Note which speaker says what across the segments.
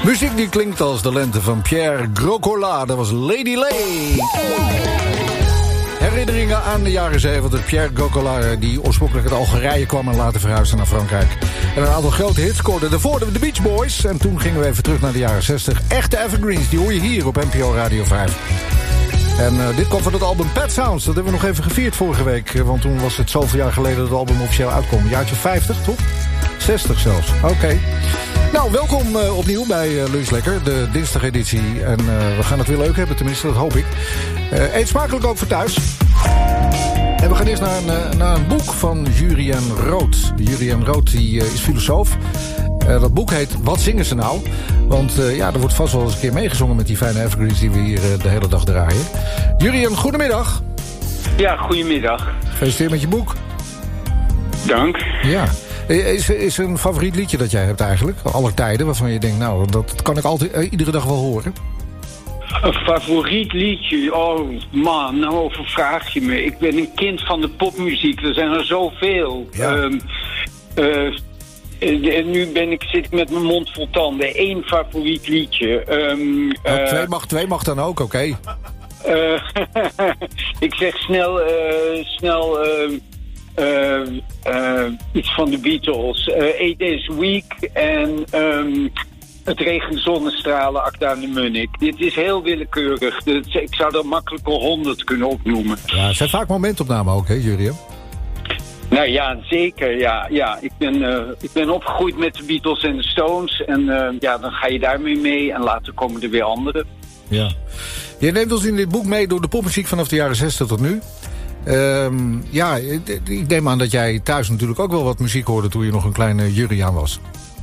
Speaker 1: Muziek die klinkt als de lente van Pierre Grocola. Dat was Lady Lay. Herinneringen aan de jaren 70. Pierre Grocola, die oorspronkelijk uit Algerije kwam en later verhuisde naar Frankrijk. En een aantal grote hits scoorde. Daarvoor de Beach Boys. En toen gingen we even terug naar de jaren 60. Echte evergreens, die hoor je hier op NPO Radio 5. En dit komt van het album Pet Sounds. Dat hebben we nog even gevierd vorige week. Want toen was het zoveel jaar geleden dat het album officieel uitkwam. Jaartje 50, toch? 60 zelfs. Oké. Nou, welkom opnieuw bij Lunch Lekker, de dinsdageditie. En we gaan het weer leuk hebben, tenminste, dat hoop ik. Eet smakelijk ook voor thuis. En we gaan eerst naar een boek van Jurien Rood. Jurien Rood die, is filosoof. Dat boek heet Wat zingen ze nou? Want er wordt vast wel eens een keer meegezongen met die fijne evergreens die we hier de hele dag draaien. Jurien, goedemiddag.
Speaker 2: Ja, goedemiddag.
Speaker 1: Gefeliciteerd met je boek.
Speaker 2: Dank.
Speaker 1: Ja. Is een favoriet liedje dat jij hebt eigenlijk? Aller tijden, waarvan je denkt, nou, dat kan ik altijd iedere dag wel horen.
Speaker 2: Een favoriet liedje? Oh man, nou overvraag je me. Ik ben een kind van de popmuziek. Er zijn er zoveel.
Speaker 1: Ja.
Speaker 2: En nu zit ik met mijn mond vol tanden. Eén favoriet liedje.
Speaker 1: Twee mag dan ook, oké.
Speaker 2: Ik zeg snel iets van de Beatles. 8 Days a Week en Het regent zonnestralen, Akda en de Munnik. Dit is heel willekeurig. Ik zou er makkelijk al 100 kunnen opnoemen.
Speaker 1: Ja, het zijn vaak momentopnamen ook, hè, Jurien?
Speaker 2: Nou ja, zeker. Ja. Ik ben opgegroeid met de Beatles en de Stones. En dan ga je daarmee mee. En later komen er weer anderen.
Speaker 1: Ja. Je neemt ons in dit boek mee door de popmuziek vanaf de jaren 60 tot nu. Ik neem aan dat jij thuis natuurlijk ook wel wat muziek hoorde toen je nog een kleine Juriaan was.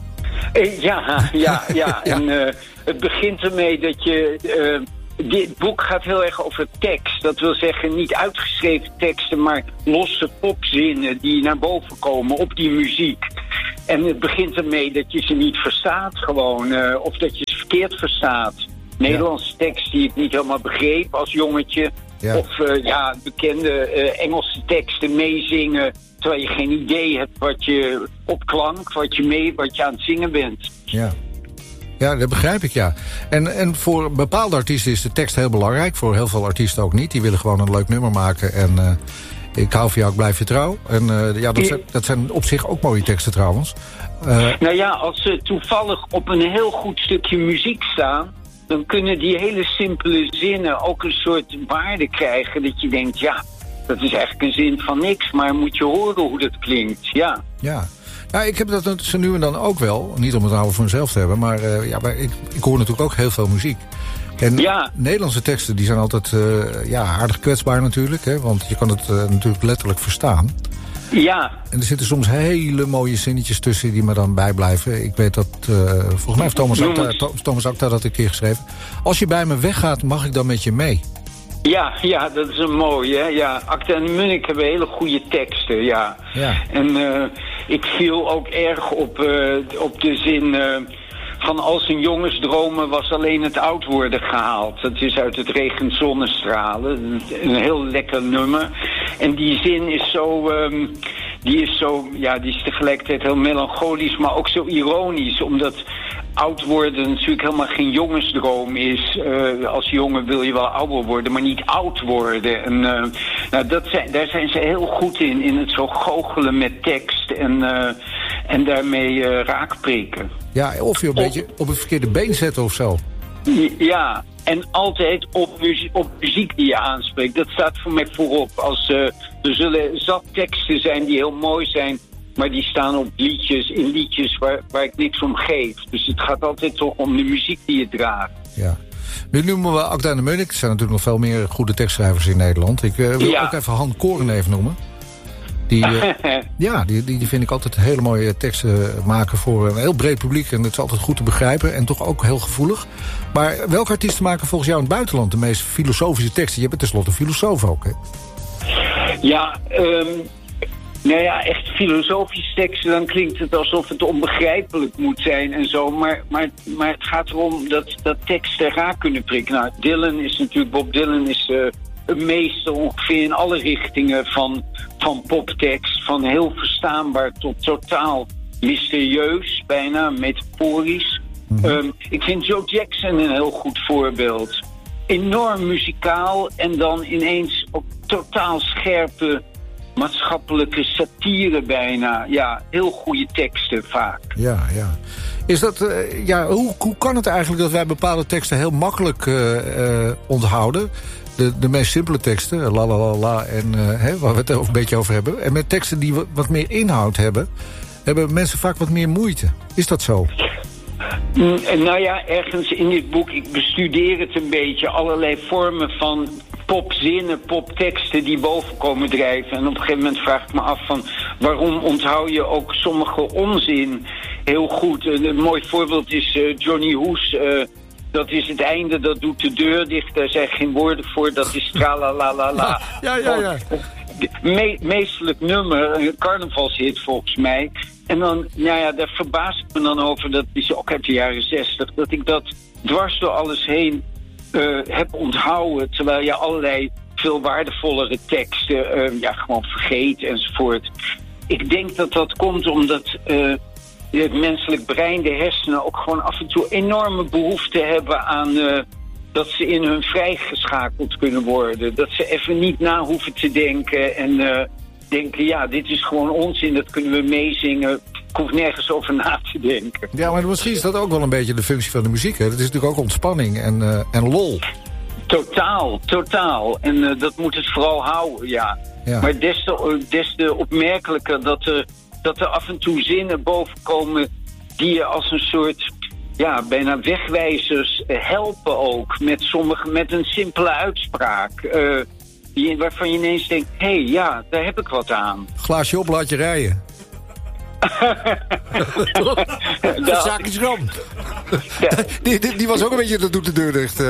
Speaker 2: Ja. En het begint ermee dat je... dit boek gaat heel erg over tekst. Dat wil zeggen niet uitgeschreven teksten, maar losse popzinnen die naar boven komen op die muziek. En het begint ermee dat je ze niet verstaat gewoon. Of dat je ze verkeerd verstaat. Nederlandse tekst die ik niet helemaal begreep als jongetje. Ja. Of bekende Engelse teksten meezingen, terwijl je geen idee hebt wat je opklank, wat je aan het zingen bent.
Speaker 1: Ja, dat begrijp ik, ja. En voor bepaalde artiesten is de tekst heel belangrijk. Voor heel veel artiesten ook niet. Die willen gewoon een leuk nummer maken. En ik hou van jou, ik blijf je trouw. En dat zijn op zich ook mooie teksten trouwens.
Speaker 2: Als ze toevallig op een heel goed stukje muziek staan, dan kunnen die hele simpele zinnen ook een soort waarde krijgen. Dat je denkt, ja, dat is eigenlijk een zin van niks. Maar moet je horen hoe dat klinkt, ja.
Speaker 1: Ja, ik heb dat zo nu en dan ook wel. Niet om het nou voor mezelf te hebben, maar ik hoor natuurlijk ook heel veel muziek. En Nederlandse teksten die zijn altijd aardig kwetsbaar natuurlijk. Hè, want je kan het natuurlijk letterlijk verstaan. Ja. En er zitten soms hele mooie zinnetjes tussen die me dan bijblijven. Ik weet dat, volgens mij heeft Thomas Acta dat een keer geschreven. Als je bij me weggaat, mag ik dan met je mee?
Speaker 2: Ja, dat is een mooie. Hè? Ja, Akda en Munnik hebben hele goede teksten, ja. En ik viel ook erg op de zin van als een jongensdromen was alleen het oud worden gehaald. Dat is uit Het regent zonnestralen. Een heel lekker nummer. En die zin is die is tegelijkertijd heel melancholisch, maar ook zo ironisch, omdat oud worden natuurlijk helemaal geen jongensdroom is. Als jongen wil je wel ouder worden, maar niet oud worden. En daar zijn ze heel goed in het zo goochelen met tekst en daarmee raakprikken. Ja, of je een beetje op het verkeerde been zetten of zo. Ja, en altijd op muziek die je aanspreekt. Dat staat voor mij voorop. Er zullen zat teksten zijn die heel mooi zijn, maar die staan op liedjes waar ik niks om geef. Dus het gaat altijd toch om de muziek die je draagt. Ja. Nu noemen we Akda en de Munnik. Er zijn natuurlijk nog veel meer goede tekstschrijvers in Nederland. Ik wil ook even Han Koren even noemen. Die vind ik altijd hele mooie teksten maken voor een heel breed publiek. En het is altijd goed te begrijpen en toch ook heel gevoelig. Maar welke artiesten maken volgens jou in het buitenland de meest filosofische teksten? Je bent tenslotte een filosoof ook, hè? Echt filosofische teksten, dan klinkt het alsof het onbegrijpelijk moet zijn en zo. Maar het gaat erom dat teksten raak kunnen prikken. Nou, Bob Dylan is een meester ongeveer in alle richtingen van poptekst. Van heel verstaanbaar tot totaal mysterieus, bijna metaforisch. Ik vind Joe Jackson een heel goed voorbeeld. Enorm muzikaal en dan ineens ook totaal scherpe maatschappelijke satire bijna. Ja, heel goede teksten vaak.
Speaker 1: Ja. Is dat, hoe kan het eigenlijk dat wij bepaalde teksten heel makkelijk onthouden? De meest simpele teksten, la la la la, en waar we het een beetje over hebben. En met teksten die wat meer inhoud hebben mensen vaak wat meer moeite. Is dat zo?
Speaker 2: Nou ja, ergens in dit boek, ik bestudeer het een beetje, allerlei vormen van popzinnen, popteksten die boven komen drijven. En op een gegeven moment vraag ik me af van waarom onthoud je ook sommige onzin heel goed. Een mooi voorbeeld is Johnny Hoes. Dat is het einde, dat doet de deur dicht. Daar zijn geen woorden voor, dat is tralalalala.
Speaker 1: Ja.
Speaker 2: Meestelijk nummer, een carnavalshit volgens mij. En dan, daar verbaas ik me dan over, dat is ook uit de jaren 60... dat ik dat dwars door alles heen heb onthouden, terwijl je allerlei veel waardevollere teksten gewoon vergeet enzovoort. Ik denk dat dat komt omdat het menselijk brein, de hersenen, ook gewoon af en toe enorme behoefte hebben aan dat ze in hun vrijgeschakeld kunnen worden. Dat ze even niet na hoeven te denken en denken, dit is gewoon onzin, dat kunnen we meezingen. Ik hoef nergens over na te denken. Ja,
Speaker 1: maar misschien is dat ook wel een beetje de functie van de muziek, hè? Dat is natuurlijk ook ontspanning en lol.
Speaker 2: Totaal. En dat moet het vooral houden, ja. Maar des te opmerkelijker dat er af en toe zinnen bovenkomen die je als een soort, bijna wegwijzers helpen ook. Met een simpele uitspraak. Waarvan je ineens denkt, daar heb ik wat aan.
Speaker 1: Glaasje op, laat je rijden. De zaak is ram. Die was ook een beetje, dat doet de deur dicht.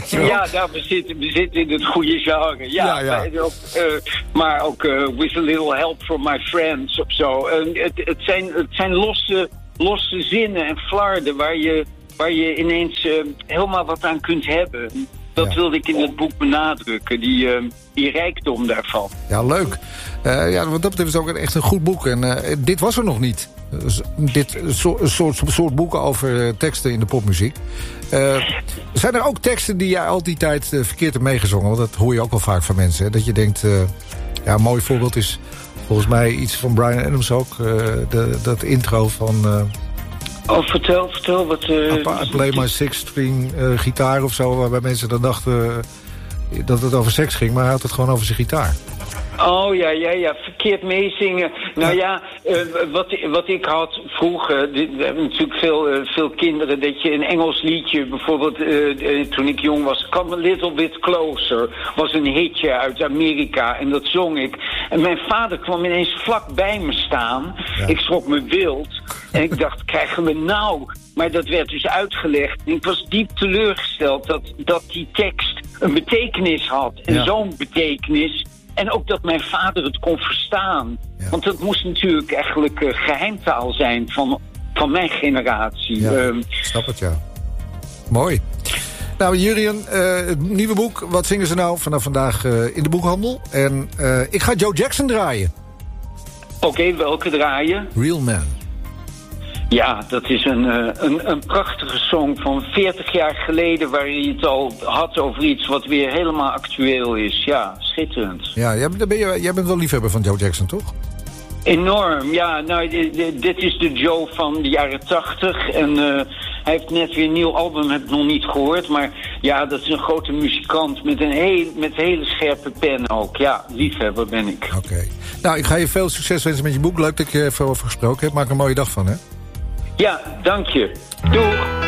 Speaker 2: We zitten in het goede genre. Ja. Maar ook with a little help from my friends of zo. Het zijn losse zinnen en flarden waar je ineens helemaal wat aan kunt hebben. Dat wilde ik in het boek benadrukken, die rijkdom daarvan. Ja,
Speaker 1: leuk. Wat dat betreft is het ook echt een goed boek. En dit was er nog niet. Dit soort boeken over teksten in de popmuziek. Zijn er ook teksten die jij al die tijd verkeerd hebt meegezongen? Want dat hoor je ook wel vaak van mensen. Hè? Dat je denkt, een mooi voorbeeld is volgens mij iets van Bryan Adams ook. Dat intro van...
Speaker 2: vertel wat...
Speaker 1: I play my six-string gitaar of zo, waarbij mensen dan dachten dat het over seks ging, maar hij had het gewoon over zijn gitaar.
Speaker 2: Oh ja, verkeerd meezingen. Wat ik had vroeger, we hebben natuurlijk veel kinderen, dat je een Engels liedje, bijvoorbeeld toen ik jong was, Come a Little Bit Closer, was een hitje uit Amerika en dat zong ik. En mijn vader kwam ineens vlak bij me staan. Ja. Ik schrok me wild en ik dacht, krijgen we nou? Maar dat werd dus uitgelegd. En ik was diep teleurgesteld dat die tekst een betekenis had. En zo'n betekenis. En ook dat mijn vader het kon verstaan. Ja. Want dat moest natuurlijk eigenlijk geheimtaal zijn van mijn generatie.
Speaker 1: Ja, snap het, ja. Mooi. Nou, Jurjen, het nieuwe boek, wat zingen ze nou vanaf vandaag in de boekhandel? En ik ga Joe Jackson draaien.
Speaker 2: Oké, welke draaien?
Speaker 1: Real Man.
Speaker 2: Ja, dat is een prachtige song van 40 jaar geleden, waar je het al had over iets wat weer helemaal actueel is. Ja, schitterend. Ja,
Speaker 1: jij bent wel liefhebber van Joe Jackson, toch?
Speaker 2: Enorm, ja. Nou, dit is de Joe van de jaren 80 en hij heeft net weer een nieuw album, heb ik nog niet gehoord, maar ja, dat is een grote muzikant met een hele scherpe pen ook. Ja, liefhebber ben ik.
Speaker 1: Oké. Nou, ik ga je veel succes wensen met je boek. Leuk dat ik je even over gesproken heb. Maak er een mooie dag van, hè?
Speaker 2: Ja, dank je. Doeg!